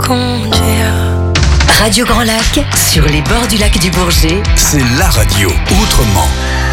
conduire. Radio Grand Lac, sur les bords du lac du Bourget, c'est la radio autrement.